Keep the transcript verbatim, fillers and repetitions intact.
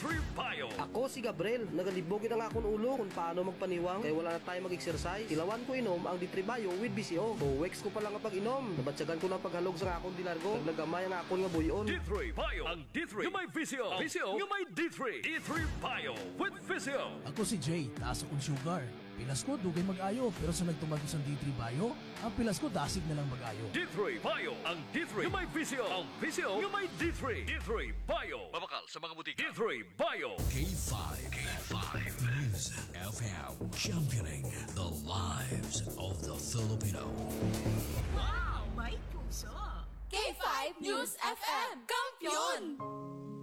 three Bio. Ako si Gabriel, nagalibogin ang akong ulo kung paano magpaniwang kaya wala na tayo mag-exercise. Ilawan ko inom ang D three Bio with B C O. So weeks ko pa lang kapag inom. Nabatsagan ko ng paghalog sa akong dilargo. Naglagamay ang akong nga buyon. D three Bio. Ang D three yung may V C O. V C O yung may D three. D three Bio with V C O. Ako si Jay, taas akong sugar. Pilas ko dugay mag-ayo, pero sa nagtumagos ang D three Bio, ang pilas ko dasig na lang mag-ayo. D three Bio. Ang D three yung may V C O. Ang V C O yung may D three. D three Bio. Mabakal sa mga butika. D three Bio. K five. K five. News F M. Championing the lives of the Filipino. Wow! May puso! K five News F M. Kampiyon!